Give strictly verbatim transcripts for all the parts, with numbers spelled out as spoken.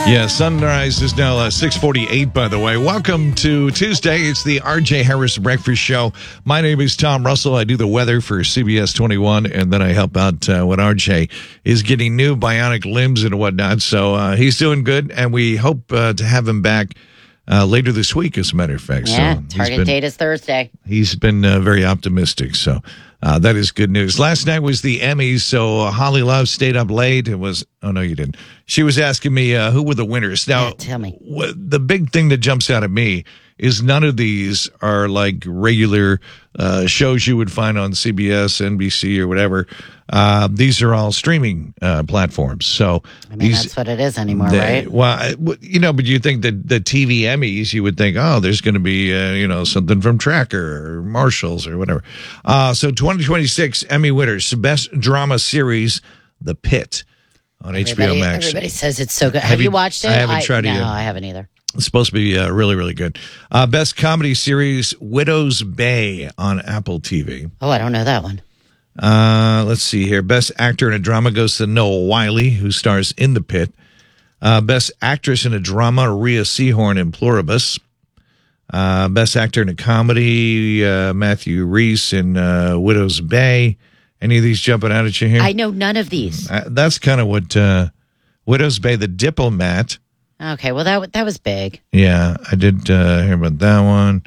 Yeah, sunrise is now uh, six forty-eight, by the way. Welcome to Tuesday. It's the R J Harris Breakfast Show. My name is Tom Russell. I do the weather for C B S twenty-one, and then I help out uh, when R J is getting new bionic limbs and whatnot. So uh, he's doing good, and we hope uh, to have him back uh, later this week, as a matter of fact. Yeah, so target been, date is Thursday. He's been uh, very optimistic, so uh, that is good news. Last night was the Emmys, so uh, Holly Love stayed up late. It was, oh, no, you didn't. She was asking me uh, who were the winners. Now, yeah, tell me. W- the big thing that jumps out at me is none of these are like regular uh, shows you would find on C B S, N B C, or whatever. Uh, these are all streaming uh, platforms. So I mean, these, that's what it is anymore, they, right? Well, I- you know, but you think that the T V Emmys, you would think, oh, there's going to be, uh, you know, something from Tracker or Marshalls or whatever. Uh, so twenty twenty-six Emmy winners, Best Drama Series, The Pit on everybody, H B O Max. Everybody says it's so good. Have, Have you, you- watched it? I haven't tried it no, yet. I haven't either. It's supposed to be uh, really, really good. Uh, Best Comedy Series, Widow's Bay on Apple T V. Oh, I don't know that one. Uh, let's see here. Best Actor in a Drama goes to Noah Wiley, who stars in The Pit. Uh, Best Actress in a Drama, Rhea Seehorn in Pluribus. Uh, Best Actor in a Comedy, uh, Matthew Reese in uh, Widow's Bay. Any of these jumping out at you here? I know none of these. Uh, that's kind of what uh, Widow's Bay, The Diplomat. Okay, well, that that was big. Yeah, I did uh, hear about that one.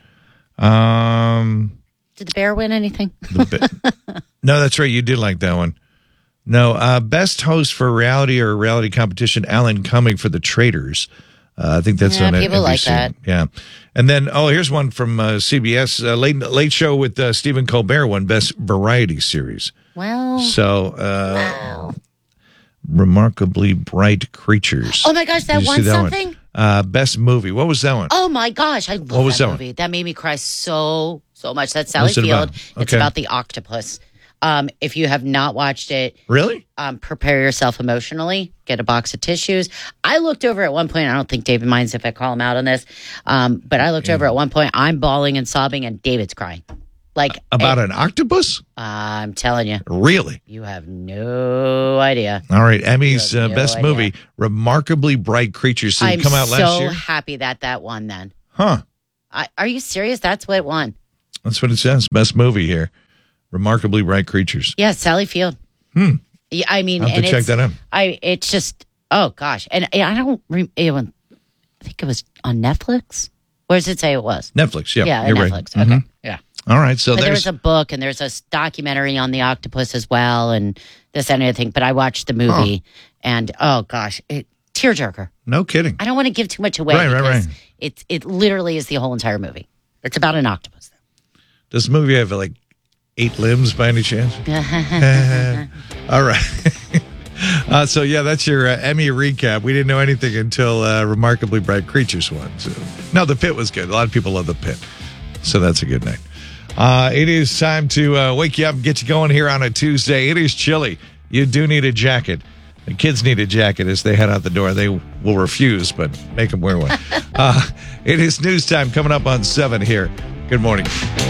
Um, Did the bear win anything? the ba- no, that's right. You did like that one. No, uh, best host for reality or reality competition, Alan Cumming for The Traitors. Uh, I think that's Yeah, on people N B C. like that. Yeah, and then oh, here's one from uh, C B S uh, late Late Show with uh, Stephen Colbert won best variety series. Well, So, uh, wow. Remarkably Bright Creatures. Oh my gosh, that Did you won see that one? something? Uh, best movie. What was that one? Oh my gosh, I love What was that that one? movie. That made me cry so so much. That's Sally What's it Field. about? It's Okay. about the octopus. Um, if you have not watched it, Really? um, prepare yourself emotionally. Get a box of tissues. I looked over at one point. I don't think David minds if I call him out on this, um, but I looked over at one point. I'm bawling and sobbing, and David's crying. Like About eh, an octopus? I'm telling you, Really? you have no idea. All right, Emmys You uh, have no best idea. movie, Remarkably Bright Creatures. Did I'm it come out so last year? happy that that won. Then, Huh? I, are you serious? That's what it won. That's what it says. Best movie here, Remarkably Bright Creatures. Yeah, Sally Field. Hmm. Yeah, I mean, I'll have and to check it's, that out. I it's just oh gosh, and I don't re- even. I think it was on Netflix. Where does it say it was? Netflix. Yeah, Yeah, you're Netflix. right. Okay, Mhm. yeah. All right, so But there there's was a book and there's a s- documentary on the octopus as well, and this and everything. But I watched the movie, and oh gosh, it, tearjerker. no kidding. I don't want to give too much away Right, right, because right. it it literally is the whole entire movie. It's about an octopus. Does the movie have like eight limbs by any chance? All right. Uh, so yeah, that's your uh, Emmy recap. We didn't know anything until uh, Remarkably Bright Creatures won. So, no, The Pit was good. A lot of people love The Pit, so that's a good night. Uh, it is time to uh, wake you up and get you going here on a Tuesday. It is chilly. You do need a jacket. The kids need a jacket as they head out the door. They will refuse, but make them wear one. uh, it is news time coming up on seven here. Good morning.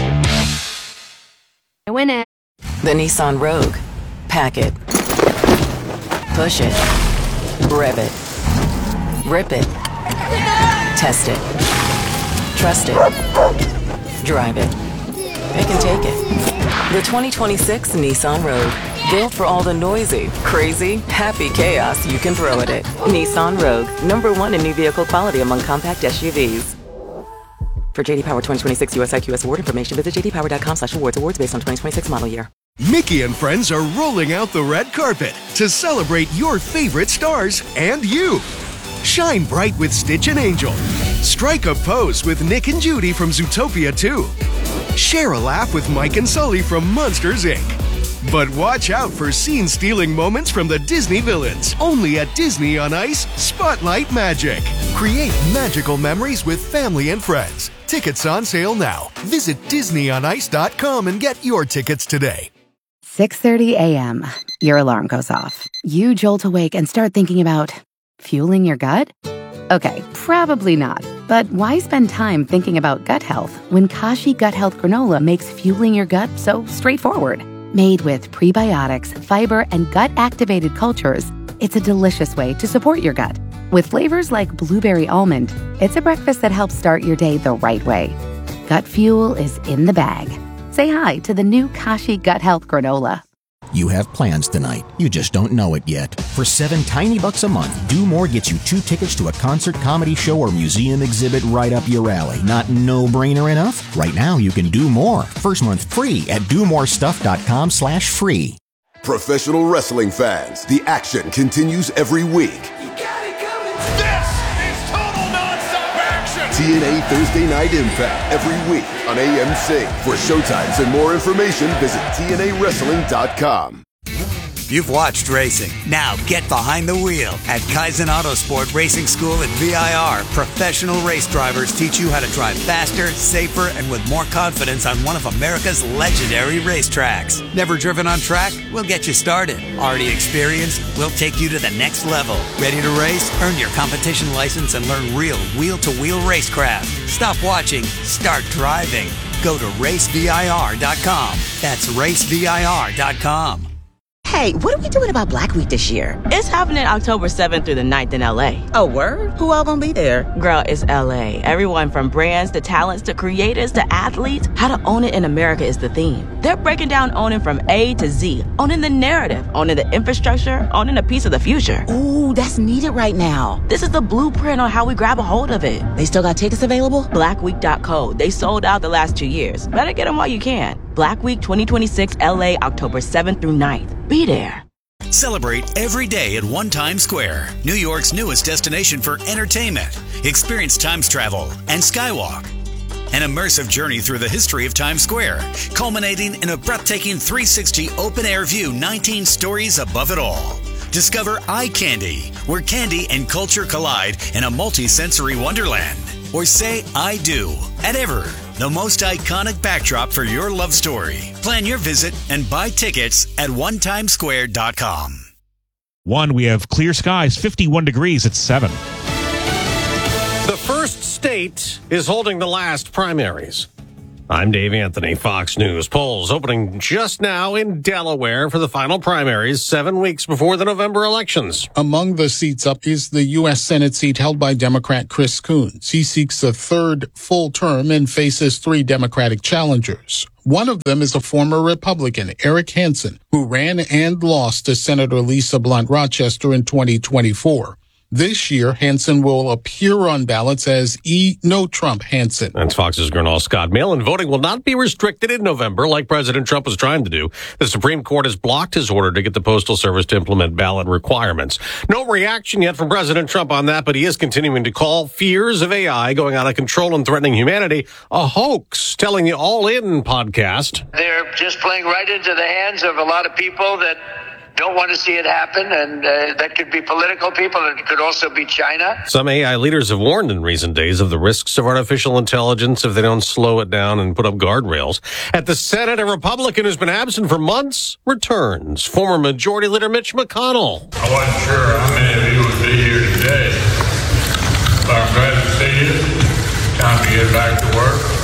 I win it. The Nissan Rogue. Pack it. Push it. Rev it. Rip it. Test it. Trust it. Drive it. It can take it. The twenty twenty-six Nissan Rogue. Built for all the noisy, crazy, happy chaos you can throw at it. Nissan Rogue. Number one in new vehicle quality among compact S U Vs. For J D Power twenty twenty-six U S I Q S award information, visit j d power dot com slash awards. Awards based on twenty twenty-six model year. Mickey and friends are rolling out the red carpet to celebrate your favorite stars and you. Shine bright with Stitch and Angel. Strike a pose with Nick and Judy from Zootopia two. Share a laugh with Mike and Sully from Monsters, Incorporated. But watch out for scene-stealing moments from the Disney villains. Only at Disney on Ice Spotlight Magic. Create magical memories with family and friends. Tickets on sale now. Visit disney on ice dot com and get your tickets today. six thirty a.m. Your alarm goes off. You jolt awake and start thinking about fueling your gut? Okay, probably not. But why spend time thinking about gut health when Kashi Gut Health Granola makes fueling your gut so straightforward? Made with prebiotics, fiber, and gut-activated cultures, it's a delicious way to support your gut With flavors like blueberry almond, it's a breakfast that helps start your day the right way. Gut Fuel is in the bag. Say hi to the new Kashi Gut Health Granola. You have plans tonight. You just don't know it yet. For seven tiny bucks a month, Do More gets you two tickets to a concert, comedy show, or museum exhibit right up your alley. Not no-brainer enough? Right now, you can do more. First month free at do more stuff dot com slash free. Professional wrestling fans, the action continues every week. You got it coming. This is total nonstop action. T N A Thursday Night Impact every week on A M C. For showtimes and more information, visit T N A wrestling dot com. You've watched racing. Now get behind the wheel at Kaizen Autosport Racing School at V I R. Professional race drivers teach you how to drive faster, safer, and with more confidence on one of America's legendary racetracks. Never driven on track? We'll get you started. Already experienced? We'll take you to the next level. Ready to race? Earn your competition license and learn real wheel-to-wheel racecraft. Stop watching. Start driving. Go to race V I R dot com. That's race V I R dot com. Hey, what are we doing about Black Week this year? It's happening October seventh through the ninth in L A. Oh, word? Who all gonna be there? Girl, it's L A. Everyone from brands to talents to creators to athletes. How to own it in America is the theme. They're breaking down owning from A to Z. Owning the narrative, owning the infrastructure, owning a piece of the future. Ooh, that's needed right now. This is the blueprint on how we grab a hold of it. They still got tickets available? black week dot co. They sold out the last two years. Better get them while you can. Black Week twenty twenty-six L A, October seventh through ninth. Be there. Celebrate every day at One Times Square, New York's newest destination for entertainment. Experience Times Travel and Skywalk. An immersive journey through the history of Times Square, culminating in a breathtaking three sixty open-air view, nineteen stories above it all. Discover Eye Candy, where candy and culture collide in a multi-sensory wonderland. Or say I do at Ever, the most iconic backdrop for your love story. Plan your visit and buy tickets at one times square dot com. One, we have clear skies, fifty-one degrees at seven. The first state is holding the last primaries. I'm Dave Anthony, Fox News. Polls opening just now in Delaware for the final primaries, seven weeks before the November elections. Among the seats up is the U S Senate seat held by Democrat Chris Coons. He seeks a third full term and faces three Democratic challengers. One of them is a former Republican, Eric Hansen, who ran and lost to Senator Lisa Blunt Rochester in twenty twenty-four. This year, Hansen will appear on ballots as E. No Trump Hansen. That's Fox's Gernal Scott. Mail-in voting will not be restricted in November like President Trump was trying to do. The Supreme Court has blocked his order to get the Postal Service to implement ballot requirements. No reaction yet from President Trump on that, but he is continuing to call fears of A I going out of control and threatening humanity a hoax, telling the All In podcast. They're just playing right into the hands of a lot of people that don't want to see it happen, and uh, that could be political people, and it could also be China. Some A I leaders have warned in recent days of the risks of artificial intelligence if they don't slow it down and put up guardrails. At the Senate, a Republican who's been absent for months returns. Former Majority Leader Mitch McConnell. I wasn't sure how many of you would be here today, but I'm glad to see you. Time to get back to work.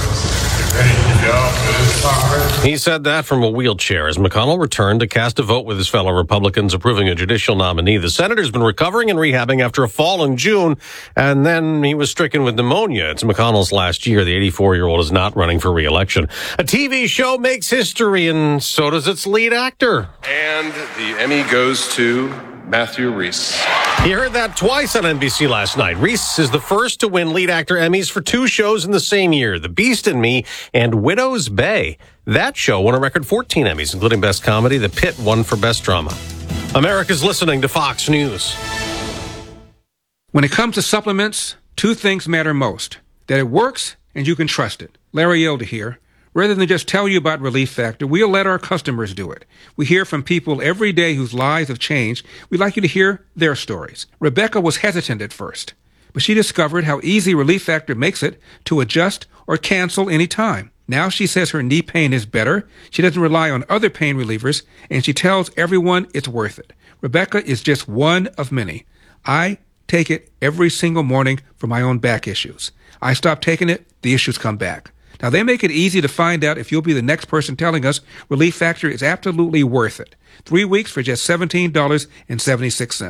He said that from a wheelchair as McConnell returned to cast a vote with his fellow Republicans approving a judicial nominee. The senator's been recovering and rehabbing after a fall in June, and then he was stricken with pneumonia. It's McConnell's last year. The eighty-four-year-old is not running for re-election. A T V show makes history, and so does its lead actor. And the Emmy goes to Matthew Rhys. You heard that twice on N B C last night. Rhys is the first to win lead actor Emmys for two shows in the same year, The Beast and Me and Widow's Bay. That show won a record fourteen Emmys, including Best Comedy. The Pit won for Best Drama. America's listening to Fox News. When it comes to supplements, two things matter most. That it works and you can trust it. Larry Elder here. Rather than just tell you about Relief Factor, we'll let our customers do it. We hear from people every day whose lives have changed. We'd like you to hear their stories. Rebecca was hesitant at first, but she discovered how easy Relief Factor makes it to adjust or cancel any time. Now she says her knee pain is better, she doesn't rely on other pain relievers, and she tells everyone it's worth it. Rebecca is just one of many. I take it every single morning for my own back issues. I stop taking it, the issues come back. Now, they make it easy to find out if you'll be the next person telling us Relief Factor is absolutely worth it. Three weeks for just seventeen dollars and seventy-six cents.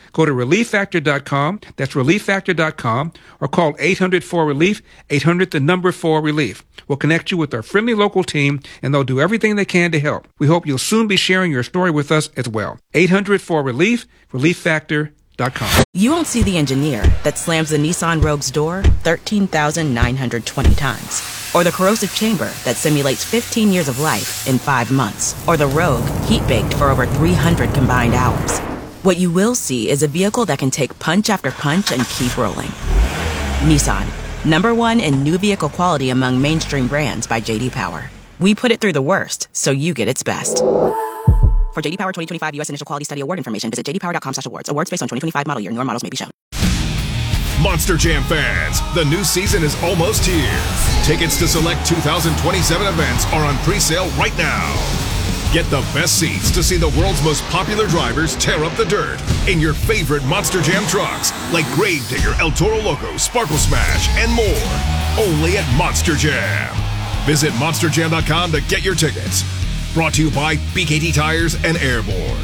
Go to relief factor dot com, that's relief factor dot com, or call eight hundred four relief, eight hundred the number four relief. We'll connect you with our friendly local team, and they'll do everything they can to help. We hope you'll soon be sharing your story with us as well. eight hundred four relief, relief factor dot com. You won't see the engineer that slams the Nissan Rogue's door thirteen thousand nine hundred twenty times. Or the corrosive chamber that simulates fifteen years of life in five months. Or the Rogue heat-baked for over three hundred combined hours. What you will see is a vehicle that can take punch after punch and keep rolling. Nissan, number one in new vehicle quality among mainstream brands by J D Power. We put it through the worst, so you get its best. For J D Power twenty twenty-five U S Initial Quality Study Award information, visit j d power dot com slash awards. Awards based on twenty twenty-five model year. Newer models may be shown. Monster Jam fans, the new season is almost here. Tickets to select two thousand twenty-seven events are on pre-sale right now. Get the best seats to see the world's most popular drivers tear up the dirt in your favorite Monster Jam trucks, like Gravedigger, El Toro Loco, Sparkle Smash, and more. Only at Monster Jam. Visit monster jam dot com to get your tickets. Brought to you by B K T Tires and Airborne.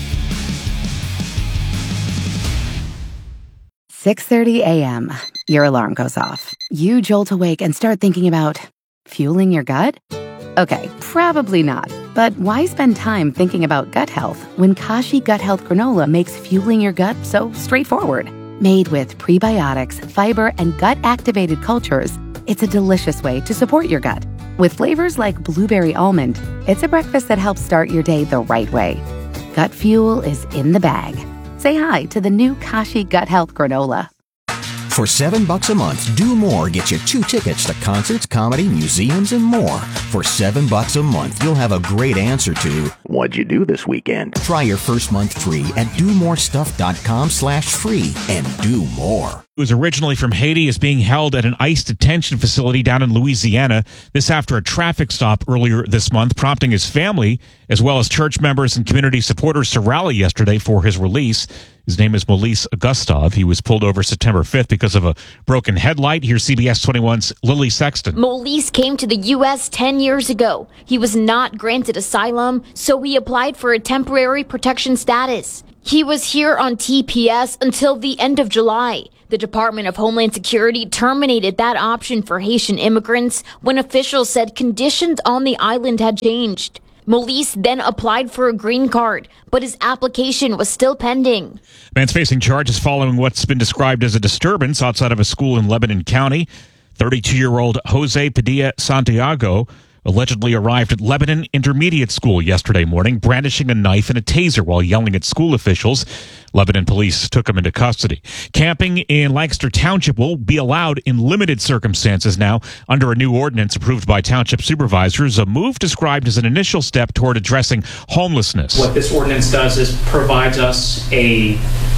six thirty a.m. Your alarm goes off. You jolt awake and start thinking about fueling your gut? Okay, probably not. But why spend time thinking about gut health when Kashi Gut Health Granola makes fueling your gut so straightforward? Made with prebiotics, fiber, and gut-activated cultures, it's a delicious way to support your gut. With flavors like blueberry almond, it's a breakfast that helps start your day the right way. Gut fuel is in the bag. Say hi to the new Kashi Gut Health Granola. For seven bucks a month, Do More gets you two tickets to concerts, comedy, museums, and more. For seven bucks a month, you'll have a great answer to, what'd you do this weekend? Try your first month free at do more stuff dot com slash free and do more. Who was originally from Haiti, is being held at an ICE detention facility down in Louisiana. This after a traffic stop earlier this month, prompting his family, as well as church members and community supporters, to rally yesterday for his release. His name is Molise Augustov. He was pulled over September fifth because of a broken headlight. Here's C B S twenty-one's Lily Sexton. Molise came to the U S ten years ago. He was not granted asylum, so he applied for a temporary protection status. He was here on T P S until the end of July. The Department of Homeland Security terminated that option for Haitian immigrants when officials said conditions on the island had changed. Molise then applied for a green card, but his application was still pending. Man's facing charges following what's been described as a disturbance outside of a school in Lebanon County. thirty-two-year-old Jose Padilla Santiago allegedly arrived at Lebanon Intermediate School yesterday morning, brandishing a knife and a taser while yelling at school officials. Lebanon police took him into custody. Camping in Lancaster Township will be allowed in limited circumstances now under a new ordinance approved by township supervisors, a move described as an initial step toward addressing homelessness. What this ordinance does is provides us a,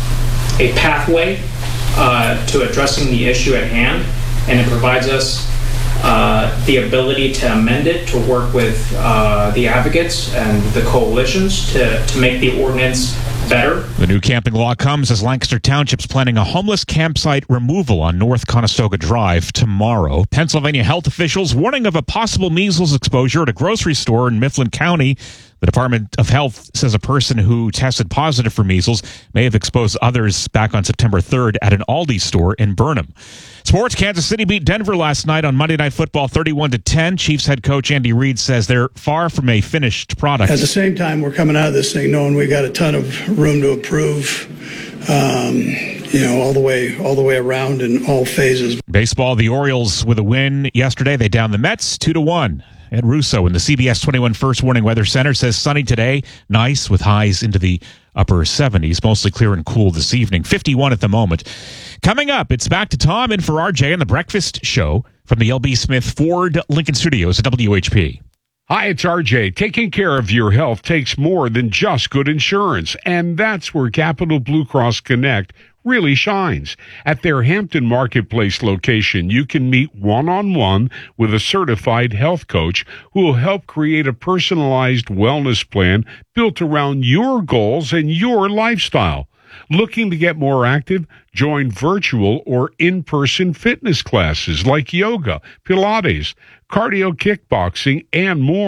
a pathway uh, to addressing the issue at hand, and it provides us Uh, the ability to amend it, to work with uh, the advocates and the coalitions to, to make the ordinance better. The new camping law comes as Lancaster Township's planning a homeless campsite removal on North Conestoga Drive tomorrow. Pennsylvania health officials warning of a possible measles exposure at a grocery store in Mifflin County. The Department of Health says a person who tested positive for measles may have exposed others back on September third at an Aldi store in Burnham. Sports, Kansas City beat Denver last night on Monday Night Football thirty-one to ten. Chiefs head coach Andy Reid says they're far from a finished product. At the same time, we're coming out of this thing knowing we got a ton of room to improve, um, you know, all the way all the way around in all phases. Baseball, the Orioles with a win yesterday. They downed the Mets two to one. Ed Russo in the C B S twenty-one First Warning Weather Center says sunny today, nice with highs into the upper seventies, mostly clear and cool this evening, fifty-one at the moment. Coming up, it's back to Tom and for R J on The Breakfast Show from the L B Smith Ford Lincoln Studios at W H P. Hi, it's R J. Taking care of your health takes more than just good insurance, and that's where Capital Blue Cross Connect really shines. At their Hampton Marketplace location, you can meet one-on-one with a certified health coach who will help create a personalized wellness plan built around your goals and your lifestyle. Looking to get more active? Join virtual or in-person fitness classes like yoga, Pilates, cardio kickboxing, and more.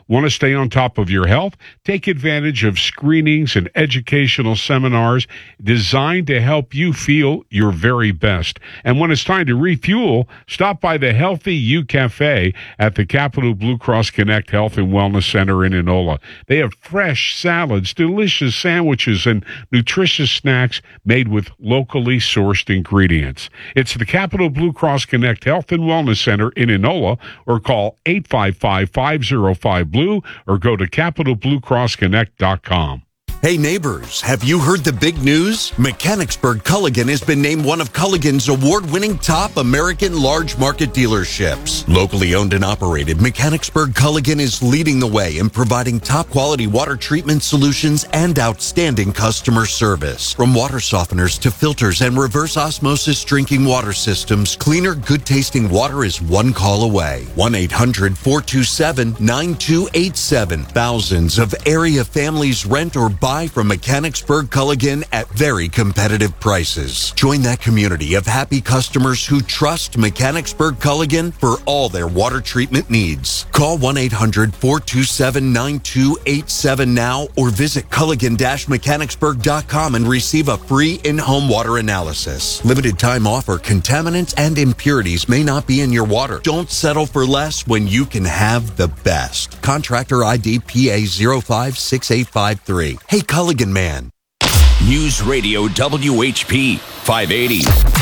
Want to stay on top of your health? Take advantage of screenings and educational seminars designed to help you feel your very best. And when it's time to refuel, stop by the Healthy U Cafe at the Capital Blue Cross Connect Health and Wellness Center in Enola. They have fresh salads, delicious sandwiches, and nutritious snacks made with locally sourced ingredients. It's the Capital Blue Cross Connect Health and Wellness Center in Enola, or call eight five five, five oh five, blue or go to capital blue cross connect dot com. Hey neighbors, have you heard the big news? Mechanicsburg Culligan has been named one of Culligan's award-winning top American large market dealerships. Locally owned and operated, Mechanicsburg Culligan is leading the way in providing top-quality water treatment solutions and outstanding customer service. From water softeners to filters and reverse osmosis drinking water systems, cleaner, good-tasting water is one call away. one eight hundred, four two seven, nine two eight seven. Thousands of area families rent or buy from Mechanicsburg Culligan at very competitive prices. Join that community of happy customers who trust Mechanicsburg Culligan for all their water treatment needs. Call one eight hundred, four two seven, nine two eight seven now or visit culligan dash mechanicsburg dot com and receive a free in-home water analysis. Limited time offer. Contaminants and impurities may not be in your water. Don't settle for less when you can have the best. Contractor I D P A zero five six eight five three. Hey, Culligan Man. News Radio W H P five eighty.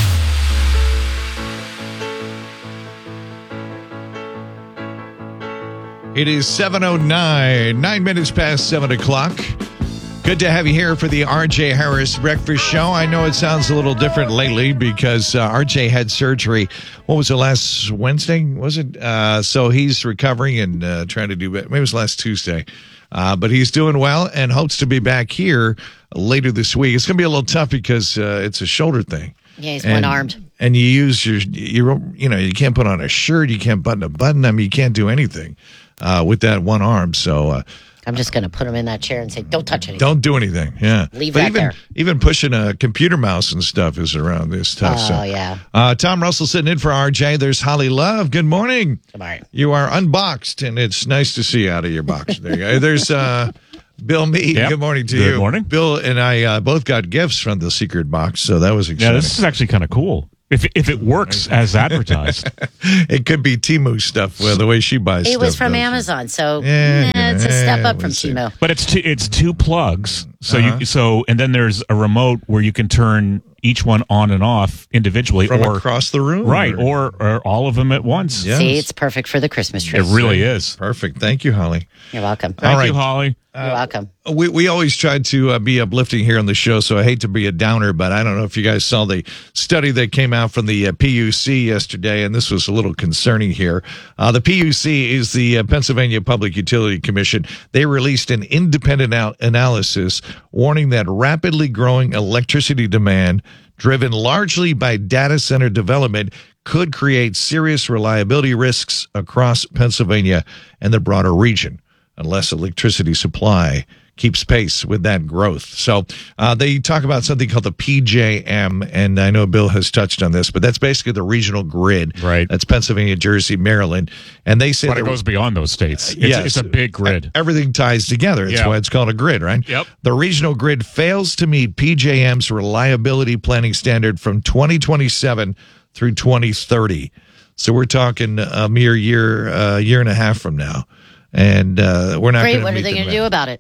It is seven oh nine, nine minutes past seven o'clock. Good to have you here for the R J Harris Breakfast Show. I know it sounds a little different lately because uh, R J had surgery. What was it, last Wednesday? Was it? Uh, so he's recovering and uh, trying to do better. Maybe it was last Tuesday. Uh, but he's doing well and hopes to be back here later this week. It's going to be a little tough because uh, it's a shoulder thing. Yeah, he's and, one-armed. And you use your, your, you know, you can't put on a shirt. You can't button a button. I mean, you can't do anything uh, with that one arm. So uh, I'm just going to put him in that chair and say, don't touch anything. Don't do anything. Yeah. Leave but that even, there. Even pushing a computer mouse and stuff is around this tough. Oh, so. yeah. Uh, Tom Russell sitting in for R J. There's Holly Love. Good morning. Good morning. You are unboxed, and it's nice to see you out of your box. There you go. There's uh, Bill Meade. Yep. Good morning to Good you. Good morning. Bill and I uh, both got gifts from the secret box, so that was exciting. Yeah, this is actually kind of cool. If if it works as advertised. It could be Temu stuff, well, the way she buys It stuff. was from though. Amazon, so Yeah, eh, it's a yeah, step up we'll from see. Timo. But it's two, it's two plugs. So Uh-huh. you so and then there's a remote where you can turn each one on and off individually From or across the room. right or, or all of them at once. Yes. See, it's perfect for the Christmas tree. It really is. Perfect. Thank you, Holly. You're welcome. Thank All right. you, Holly. You're welcome. We we always try to uh, be uplifting here on the show, so I hate to be a downer, but I don't know if you guys saw the study that came out from the uh, P U C yesterday, and this was a little concerning here. Uh, the P U C is the uh, Pennsylvania Public Utility Commission. They released an independent out- analysis warning that rapidly growing electricity demand, driven largely by data center development, could create serious reliability risks across Pennsylvania and the broader region, unless electricity supply keeps pace with that growth. So uh, they talk about something called the P J M, and I know Bill has touched on this, but that's basically the regional grid. Right. That's Pennsylvania, Jersey, Maryland. And they say But it that- goes beyond those states. It's, Yes. it's a big grid. Everything ties together. That's Yeah. why it's called a grid, right? Yep. The regional grid fails to meet P J M's reliability planning standard from twenty twenty-seven through twenty thirty. So we're talking a mere year, uh, year and a half from now. And uh, we're not going Great. to What are meet they the going to demand. do about it?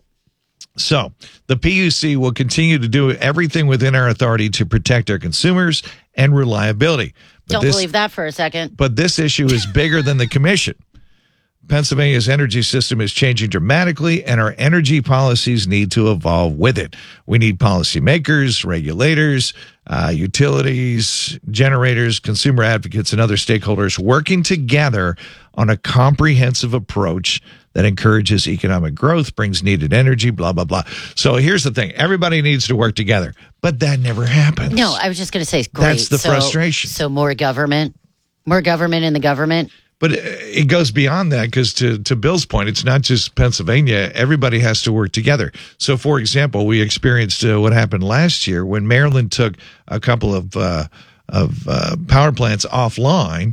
So the P U C will continue to do everything within our authority to protect our consumers and reliability. But Don't this, believe that for a second. But this issue is bigger than the commission. Pennsylvania's energy system is changing dramatically, and our energy policies need to evolve with it. We need policymakers, regulators, uh, utilities, generators, consumer advocates, and other stakeholders working together on a comprehensive approach that encourages economic growth, brings needed energy, blah, blah, blah. So here's the thing. Everybody needs to work together, but that never happens. No, I was just going to say, great. That's the So- frustration. So more government, more government in the government. But it goes beyond that because to, to Bill's point, it's not just Pennsylvania. Everybody has to work together. So, for example, we experienced uh, what happened last year when Maryland took a couple of uh, of uh, power plants offline.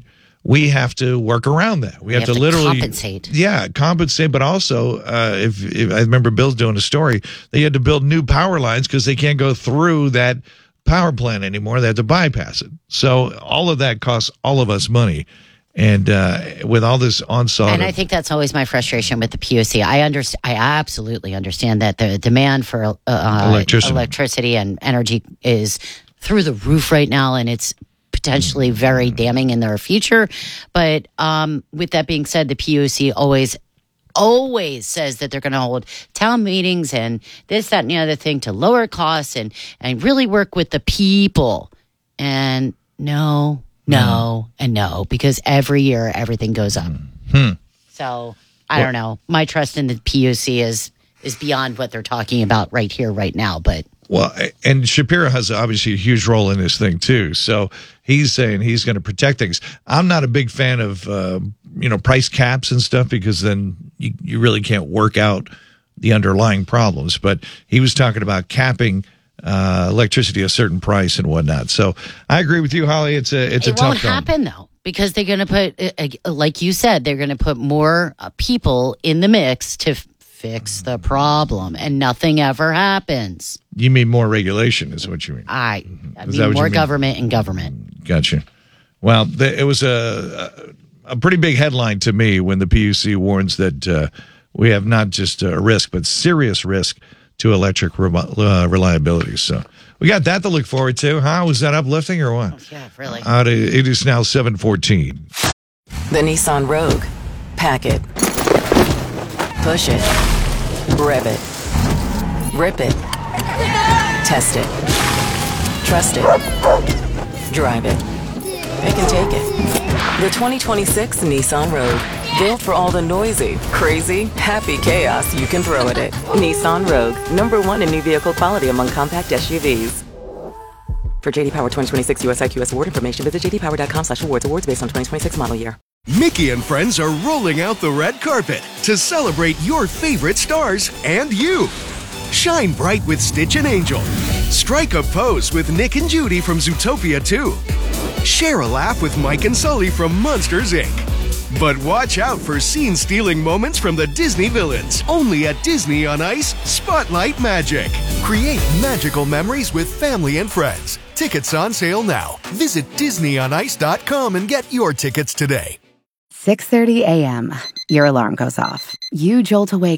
we have to work around that. We, We have, have to, to literally compensate. Yeah, compensate. But also, uh, if, if I remember Bill's doing a story, they had to build new power lines because they can't go through that power plant anymore. They have to bypass it. So all of that costs all of us money. And uh, with all this onslaught, And of, I think that's always my frustration with the P U C. I understand. I absolutely understand that the demand for uh, Electricity. electricity and energy is through the roof right now, and it's potentially very damning in their future. But um, with that being said, the P U C always, always says that they're going to hold town meetings and this, that, and the other thing to lower costs and and really work with the people. And no. No and no, because every year everything goes up. Hmm. So I don't know. My trust in the P U C is is beyond what they're talking about right here, right now. But well, and Shapiro has obviously a huge role in this thing too. So he's saying he's going to protect things. I'm not a big fan of uh, you know price caps and stuff because then you, you really can't work out the underlying problems. But he was talking about capping uh, electricity at a certain price and whatnot. So I agree with you, Holly. It's a it's it a tough won't thing. happen though, because they're going to put, uh, like you said, they're going to put more uh, people in the mix to f- fix the problem, and nothing ever happens. You mean more regulation is what you mean? I, I Is that mean what more you mean? government and government. Gotcha. Well, the, it was a, a a pretty big headline to me when the P U C warns that uh, we have not just a risk, but serious risk to electric re- uh, reliability. So we got that to look forward to. Huh? Was that uplifting or what? Oh, yeah, really. Uh, it is now seven fourteen. The Nissan Rogue. Pack it. Push it. Rev it. Rip it. Test it. Trust it. Drive it. It can take it. The twenty twenty-six Nissan Rogue. Built for all the noisy, crazy, happy chaos you can throw at it. Nissan Rogue. Number one in new vehicle quality among compact S U Vs. For J D Power twenty twenty-six U S I Q S award information, visit j d power dot com slash awards. Awards based on twenty twenty-six model year. Mickey and friends are rolling out the red carpet to celebrate your favorite stars and you. Shine bright with Stitch and Angel. Strike a pose with Nick and Judy from Zootopia two. Share a laugh with Mike and Sully from Monsters, Incorporated. But watch out for scene-stealing moments from the Disney villains. Only at Disney on Ice Spotlight Magic. Create magical memories with family and friends. Tickets on sale now. Visit disney on ice dot com and get your tickets today. six thirty a.m. Your alarm goes off. You jolt awake